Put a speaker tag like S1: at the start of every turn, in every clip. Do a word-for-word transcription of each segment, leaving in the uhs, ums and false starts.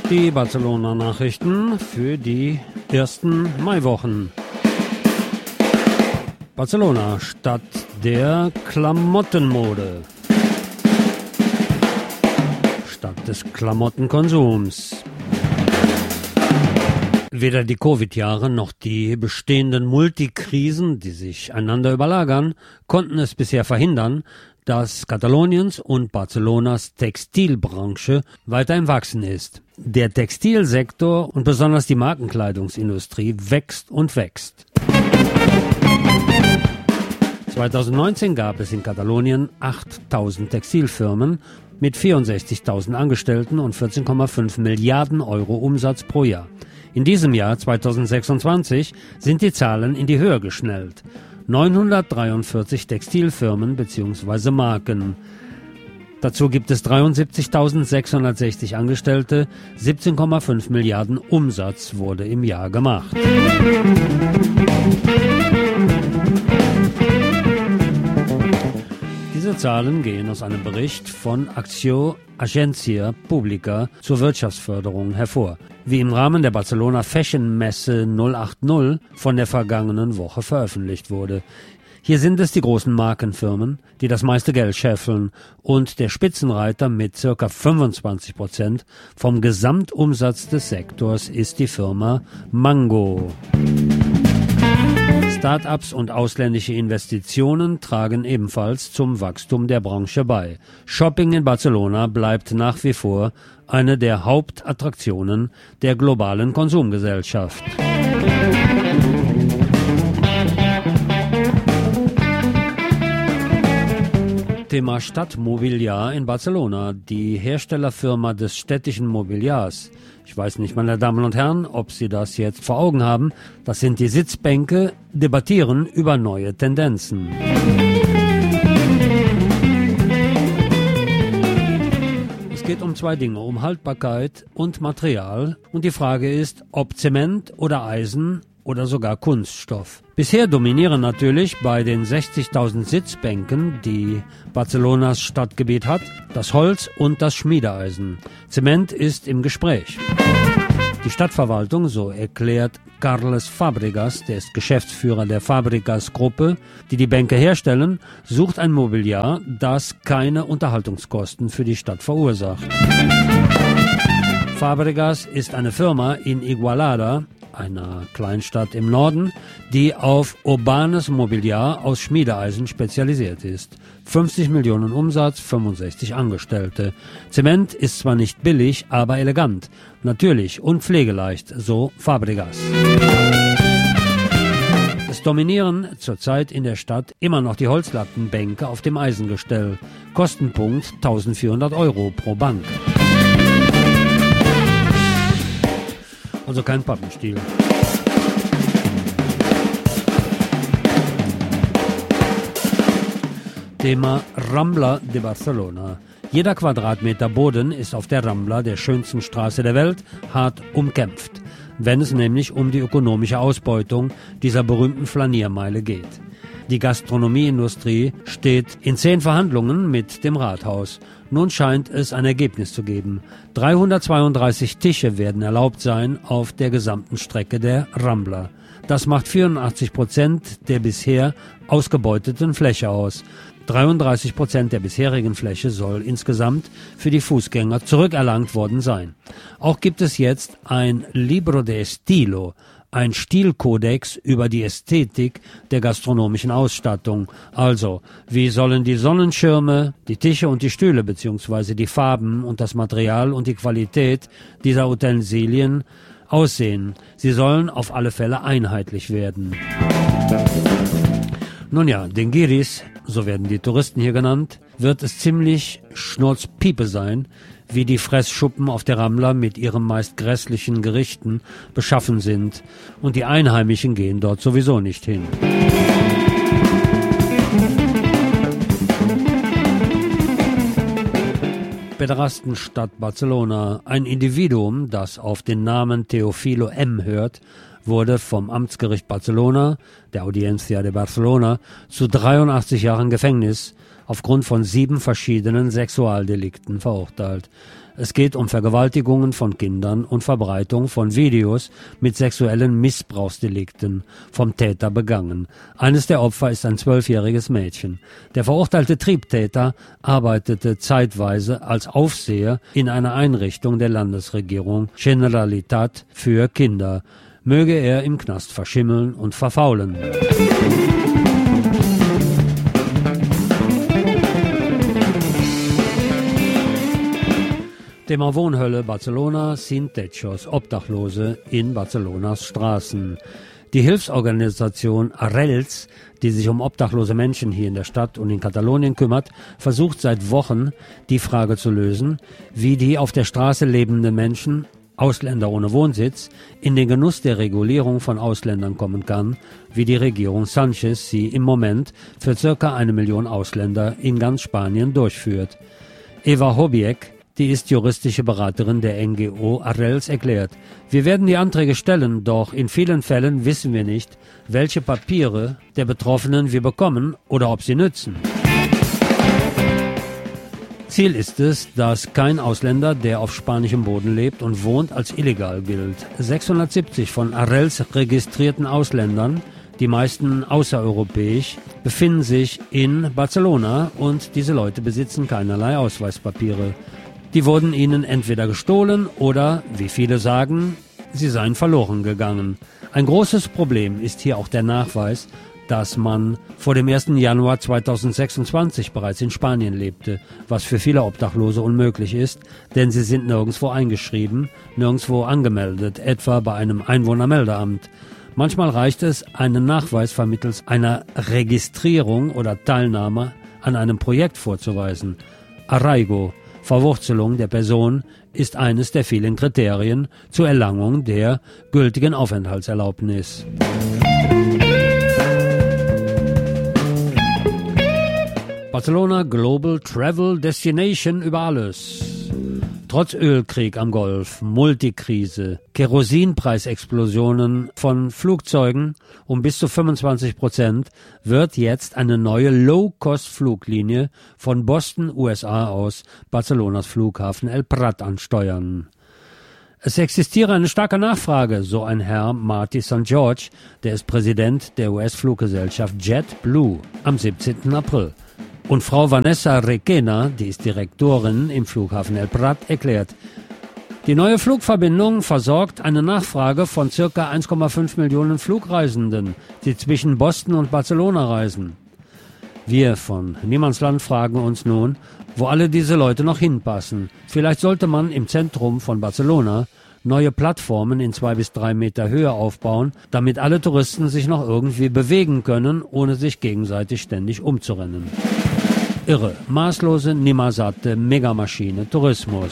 S1: Die Barcelona-Nachrichten für die ersten Maiwochen. Barcelona, Stadt der Klamottenmode. Stadt des Klamottenkonsums. Weder die Covid-Jahre noch die bestehenden Multikrisen, die sich einander überlagern, konnten es bisher verhindern, dass Kataloniens und Barcelonas Textilbranche weiter im Wachsen ist. Der Textilsektor und besonders die Markenkleidungsindustrie wächst und wächst. zweitausendneunzehn gab es in Katalonien achttausend Textilfirmen mit vierundsechzigtausend Angestellten und vierzehn Komma fünf Milliarden Euro Umsatz pro Jahr. In diesem Jahr zweitausendsechsundzwanzig sind die Zahlen in die Höhe geschnellt. neunhundertdreiundvierzig Textilfirmen bzw. Marken. Dazu gibt es dreiundsiebzigtausendsechshundertsechzig Angestellte, siebzehn Komma fünf Milliarden Umsatz wurde im Jahr gemacht. Diese Zahlen gehen aus einem Bericht von Acció Agència Pública zur Wirtschaftsförderung hervor, wie im Rahmen der Barcelona Fashion Messe null acht null von der vergangenen Woche veröffentlicht wurde. Hier sind es die großen Markenfirmen, die das meiste Geld scheffeln, und der Spitzenreiter mit ca. fünfundzwanzig Prozent vom Gesamtumsatz des Sektors ist die Firma Mango. Start-ups und ausländische Investitionen tragen ebenfalls zum Wachstum der Branche bei. Shopping in Barcelona bleibt nach wie vor eine der Hauptattraktionen der globalen Konsumgesellschaft. Thema Stadtmobiliar in Barcelona, die Herstellerfirma des städtischen Mobiliars. Ich weiß nicht, meine Damen und Herren, ob Sie das jetzt vor Augen haben. Das sind die Sitzbänke, debattieren über neue Tendenzen. Es geht um zwei Dinge, um Haltbarkeit und Material. Und die Frage ist, ob Zement oder Eisen oder sogar Kunststoff. Bisher dominieren natürlich bei den sechzigtausend Sitzbänken, die Barcelonas Stadtgebiet hat, das Holz und das Schmiedeeisen. Zement ist im Gespräch. Die Stadtverwaltung, so erklärt Carles Fabregas, der ist Geschäftsführer der Fabregas-Gruppe, die die Bänke herstellen, sucht ein Mobiliar, das keine Unterhaltungskosten für die Stadt verursacht. Fabregas ist eine Firma in Igualada, einer Kleinstadt im Norden, die auf urbanes Mobiliar aus Schmiedeeisen spezialisiert ist. fünfzig Millionen Umsatz, fünfundsechzig Angestellte. Zement ist zwar nicht billig, aber elegant, natürlich und pflegeleicht, so Fabregas. Es dominieren zurzeit in der Stadt immer noch die Holzlattenbänke auf dem Eisengestell. Kostenpunkt eintausendvierhundert Euro pro Bank. Also kein Pappenstiel. Thema Rambla de Barcelona. Jeder Quadratmeter Boden ist auf der Rambla, der schönsten Straße der Welt, hart umkämpft, wenn es nämlich um die ökonomische Ausbeutung dieser berühmten Flaniermeile geht. Die Gastronomieindustrie steht in zehn Verhandlungen mit dem Rathaus. Nun scheint es ein Ergebnis zu geben. dreihundertzweiunddreißig Tische werden erlaubt sein auf der gesamten Strecke der Rambla. Das macht vierundachtzig Prozent der bisher ausgebeuteten Fläche aus. dreiunddreißig Prozent der bisherigen Fläche soll insgesamt für die Fußgänger zurückerlangt worden sein. Auch gibt es jetzt ein Libro de Estilo, ein Stilkodex über die Ästhetik der gastronomischen Ausstattung. Also, wie sollen die Sonnenschirme, die Tische und die Stühle bzw. die Farben und das Material und die Qualität dieser Utensilien aussehen? Sie sollen auf alle Fälle einheitlich werden. Nun ja, den Guiris, so werden die Touristen hier genannt, wird es ziemlich schnurzpiepe sein, wie die Fressschuppen auf der Rambla mit ihren meist grässlichen Gerichten beschaffen sind. Und die Einheimischen gehen dort sowieso nicht hin. Päderastenstadt Barcelona, ein Individuum, das auf den Namen Teofilo M. hört, wurde vom Amtsgericht Barcelona, der Audiencia de Barcelona, zu dreiundachtzig Jahren Gefängnis aufgrund von sieben verschiedenen Sexualdelikten verurteilt. Es geht um Vergewaltigungen von Kindern und Verbreitung von Videos mit sexuellen Missbrauchsdelikten vom Täter begangen. Eines der Opfer ist ein zwölfjähriges Mädchen. Der verurteilte Triebtäter arbeitete zeitweise als Aufseher in einer Einrichtung der Landesregierung Generalitat für Kinder. Möge er im Knast verschimmeln und verfaulen. Thema Wohnhölle Barcelona, Sin Techos, Obdachlose in Barcelonas Straßen. Die Hilfsorganisation Arrels, die sich um obdachlose Menschen hier in der Stadt und in Katalonien kümmert, versucht seit Wochen, die Frage zu lösen, wie die auf der Straße lebenden Menschen, Ausländer ohne Wohnsitz, in den Genuss der Regulierung von Ausländern kommen kann, wie die Regierung Sanchez sie im Moment für circa eine Million Ausländer in ganz Spanien durchführt. Eva Hobiek, die ist juristische Beraterin der N G O Arrels, erklärt: Wir werden die Anträge stellen, doch in vielen Fällen wissen wir nicht, welche Papiere der Betroffenen wir bekommen oder ob sie nützen. Ziel ist es, dass kein Ausländer, der auf spanischem Boden lebt und wohnt, als illegal gilt. sechshundertsiebzig von Arrels registrierten Ausländern, die meisten außereuropäisch, befinden sich in Barcelona und diese Leute besitzen keinerlei Ausweispapiere. Die wurden ihnen entweder gestohlen oder, wie viele sagen, sie seien verloren gegangen. Ein großes Problem ist hier auch der Nachweis, dass man vor dem ersten Januar zweitausendsechsundzwanzig bereits in Spanien lebte, was für viele Obdachlose unmöglich ist, denn sie sind nirgendwo eingeschrieben, nirgendwo angemeldet, etwa bei einem Einwohnermeldeamt. Manchmal reicht es, einen Nachweis vermittels einer Registrierung oder Teilnahme an einem Projekt vorzuweisen. Arraigo, Verwurzelung der Person, ist eines der vielen Kriterien zur Erlangung der gültigen Aufenthaltserlaubnis. Barcelona Global Travel Destination über alles. Trotz Ölkrieg am Golf, Multikrise, Kerosinpreisexplosionen von Flugzeugen um bis zu fünfundzwanzig Prozent wird jetzt eine neue Low-Cost-Fluglinie von Boston, U S A aus Barcelonas Flughafen El Prat ansteuern. Es existiere eine starke Nachfrage, so ein Herr Marty Sankt George, der ist Präsident der U S-Fluggesellschaft JetBlue, am siebzehnten April. Und Frau Vanessa Requena, die ist Direktorin im Flughafen El Prat, erklärt: Die neue Flugverbindung versorgt eine Nachfrage von ca. eins Komma fünf Millionen Flugreisenden, die zwischen Boston und Barcelona reisen. Wir von Niemandsland fragen uns nun, wo alle diese Leute noch hinpassen. Vielleicht sollte man im Zentrum von Barcelona neue Plattformen in zwei bis drei Meter Höhe aufbauen, damit alle Touristen sich noch irgendwie bewegen können, ohne sich gegenseitig ständig umzurennen. Irre, maßlose, nimmersatte Megamaschine Tourismus.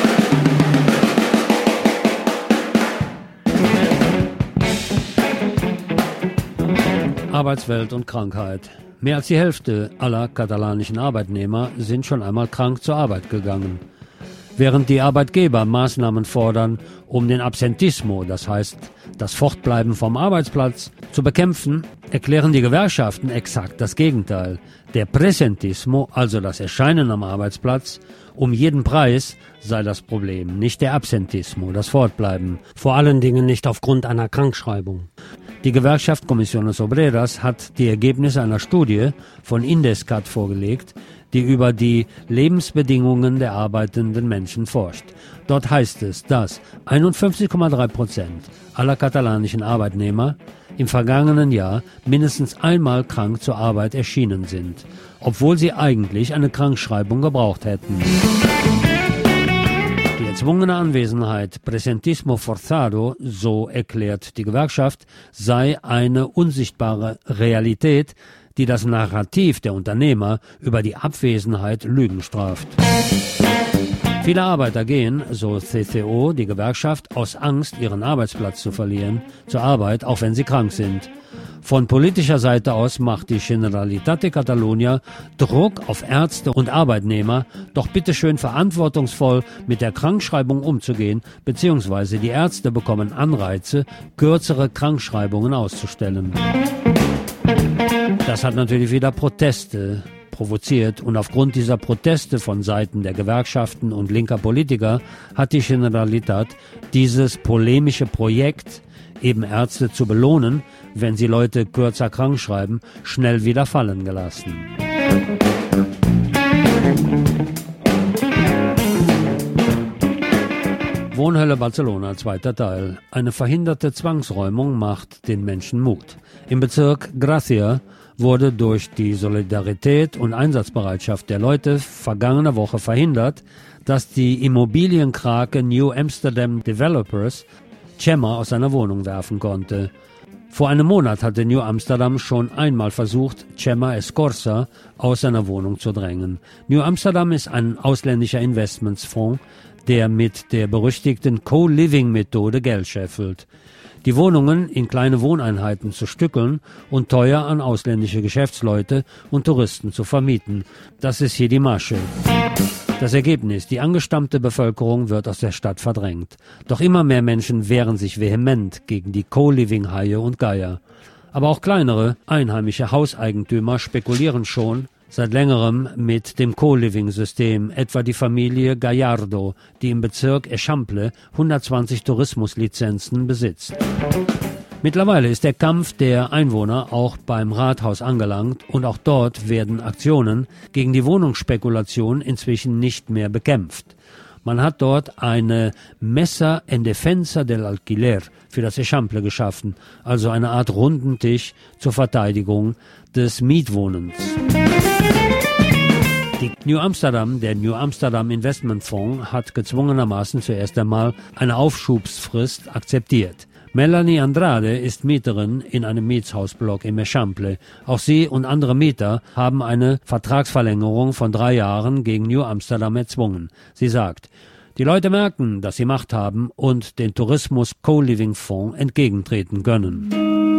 S1: Arbeitswelt und Krankheit. Mehr als die Hälfte aller katalanischen Arbeitnehmer sind schon einmal krank zur Arbeit gegangen. Während die Arbeitgeber Maßnahmen fordern, um den Absentismo, das heißt das Fortbleiben vom Arbeitsplatz, zu bekämpfen, erklären die Gewerkschaften exakt das Gegenteil. Der Presentismo, also das Erscheinen am Arbeitsplatz, um jeden Preis sei das Problem, nicht der Absentismo, das Fortbleiben. Vor allen Dingen nicht aufgrund einer Krankschreibung. Die Gewerkschaft Comisiones Obreras hat die Ergebnisse einer Studie von Indescat vorgelegt, die über die Lebensbedingungen der arbeitenden Menschen forscht. Dort heißt es, dass einundfünfzig Komma drei Prozent aller katalanischen Arbeitnehmer im vergangenen Jahr mindestens einmal krank zur Arbeit erschienen sind, obwohl sie eigentlich eine Krankschreibung gebraucht hätten. Die erzwungene Anwesenheit, Presentismo forzado, so erklärt die Gewerkschaft, sei eine unsichtbare Realität, die das Narrativ der Unternehmer über die Abwesenheit Lügen straft. Viele Arbeiter gehen, so C C O, die Gewerkschaft, aus Angst, ihren Arbeitsplatz zu verlieren, zur Arbeit, auch wenn sie krank sind. Von politischer Seite aus macht die Generalitat de Catalunya Druck auf Ärzte und Arbeitnehmer, doch bitteschön verantwortungsvoll mit der Krankschreibung umzugehen, beziehungsweise die Ärzte bekommen Anreize, kürzere Krankschreibungen auszustellen. Das hat natürlich wieder Proteste provoziert, und aufgrund dieser Proteste von Seiten der Gewerkschaften und linker Politiker hat die Generalitat dieses polemische Projekt, eben Ärzte zu belohnen, wenn sie Leute kürzer krank schreiben, schnell wieder fallen gelassen. Wohnhölle Barcelona, zweiter Teil. Eine verhinderte Zwangsräumung macht den Menschen Mut. Im Bezirk Gracia wurde durch die Solidarität und Einsatzbereitschaft der Leute vergangene Woche verhindert, dass die Immobilienkrake New Amsterdam Developers Cema aus seiner Wohnung werfen konnte. Vor einem Monat hatte New Amsterdam schon einmal versucht, Cema Escorza aus seiner Wohnung zu drängen. New Amsterdam ist ein ausländischer Investmentsfonds, der mit der berüchtigten Co-Living-Methode Geld scheffelt. Die Wohnungen in kleine Wohneinheiten zu stückeln und teuer an ausländische Geschäftsleute und Touristen zu vermieten. Das ist hier die Masche. Das Ergebnis: Die angestammte Bevölkerung wird aus der Stadt verdrängt. Doch immer mehr Menschen wehren sich vehement gegen die Co-Living-Haie und Geier. Aber auch kleinere, einheimische Hauseigentümer spekulieren schon seit längerem mit dem Co-Living-System, etwa die Familie Gallardo, die im Bezirk Eixample hundertzwanzig Tourismuslizenzen besitzt. Mittlerweile ist der Kampf der Einwohner auch beim Rathaus angelangt, und auch dort werden Aktionen gegen die Wohnungsspekulation inzwischen nicht mehr bekämpft. Man hat dort eine Mesa en Defensa del Alquiler für das Eixample geschaffen, also eine Art runden Tisch zur Verteidigung des Mietwohnens. Die New Amsterdam, der New Amsterdam Investmentfonds, hat gezwungenermaßen zuerst einmal eine Aufschubsfrist akzeptiert. Melanie Andrade ist Mieterin in einem Mietshausblock im Eixample. Auch sie und andere Mieter haben eine Vertragsverlängerung von drei Jahren gegen New Amsterdam erzwungen. Sie sagt: Die Leute merken, dass sie Macht haben und den Tourismus Co-Living Fonds entgegentreten können.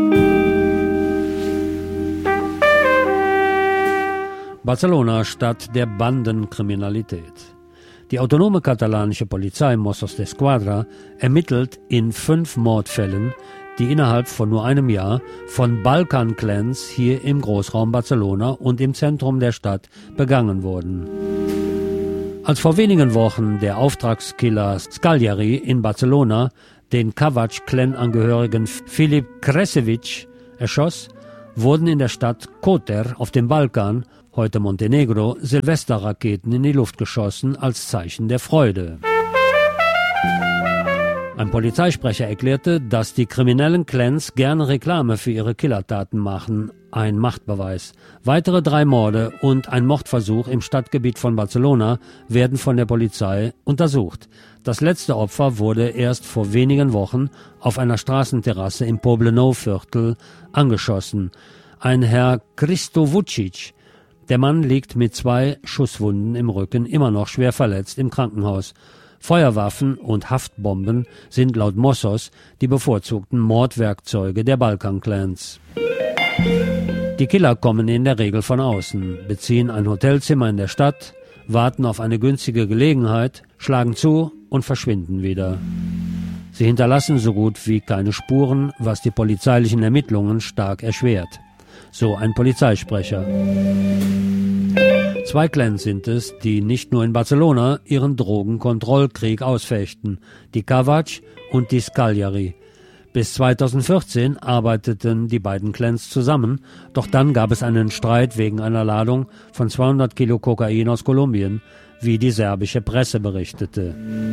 S1: Barcelona, Stadt der Bandenkriminalität. Die autonome katalanische Polizei Mossos d'Esquadra ermittelt in fünf Mordfällen, die innerhalb von nur einem Jahr von Balkan-Clans hier im Großraum Barcelona und im Zentrum der Stadt begangen wurden. Als vor wenigen Wochen der Auftragskiller Scagliari in Barcelona den Kavac-Clan-Angehörigen Filip Kresevic erschoss, wurden in der Stadt Koper auf dem Balkan, heute Montenegro, Silvesterraketen in die Luft geschossen als Zeichen der Freude. Ein Polizeisprecher erklärte, dass die kriminellen Clans gerne Reklame für ihre Killertaten machen, ein Machtbeweis. Weitere drei Morde und ein Mordversuch im Stadtgebiet von Barcelona werden von der Polizei untersucht. Das letzte Opfer wurde erst vor wenigen Wochen auf einer Straßenterrasse im Poblenou-Viertel angeschossen. Ein Herr Christo Vucic. Der Mann liegt mit zwei Schusswunden im Rücken immer noch schwer verletzt im Krankenhaus. Feuerwaffen und Haftbomben sind laut Mossos die bevorzugten Mordwerkzeuge der Balkan-Clans. Die Killer kommen in der Regel von außen, beziehen ein Hotelzimmer in der Stadt, warten auf eine günstige Gelegenheit, schlagen zu und verschwinden wieder. Sie hinterlassen so gut wie keine Spuren, was die polizeilichen Ermittlungen stark erschwert. So ein Polizeisprecher. Zwei Clans sind es, die nicht nur in Barcelona ihren Drogenkontrollkrieg ausfechten, die Kavac und die Scagliari. Bis zweitausendvierzehn arbeiteten die beiden Clans zusammen, doch dann gab es einen Streit wegen einer Ladung von zweihundert Kilo Kokain aus Kolumbien, wie die serbische Presse berichtete.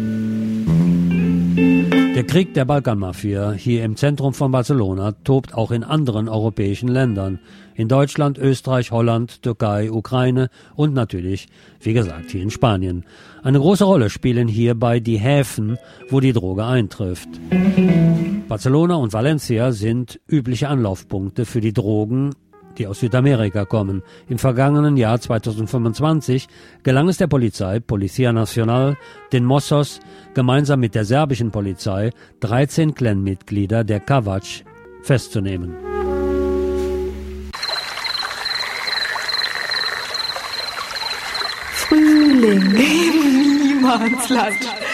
S1: Der Krieg der Balkanmafia hier im Zentrum von Barcelona tobt auch in anderen europäischen Ländern. In Deutschland, Österreich, Holland, Türkei, Ukraine und natürlich, wie gesagt, hier in Spanien. Eine große Rolle spielen hierbei die Häfen, wo die Droge eintrifft. Barcelona und Valencia sind übliche Anlaufpunkte für die Drogen, die aus Südamerika kommen. Im vergangenen Jahr zweitausendfünfundzwanzig gelang es der Polizei, Policía Nacional, den Mossos, gemeinsam mit der serbischen Polizei, dreizehn Clanmitglieder der Kavac festzunehmen.
S2: Frühling, Niemandsland.